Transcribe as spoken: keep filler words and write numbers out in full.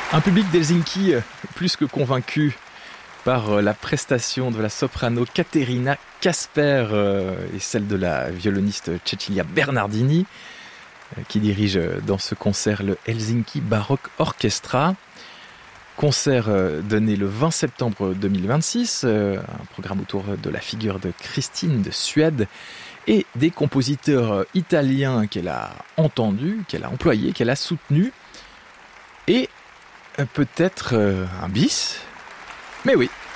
Un public d'Helsinki plus que convaincu par la prestation de la soprano Caterina Kasper et celle de la violoniste Cecilia Bernardini, qui dirige dans ce concert le Helsinki Baroque Orchestra. Concert donné le vingt septembre deux mille vingt-six, un programme autour de la figure de Christine de Suède et des compositeurs italiens qu'elle a entendus, qu'elle a employés, qu'elle a soutenus. Et peut-être un bis, mais oui,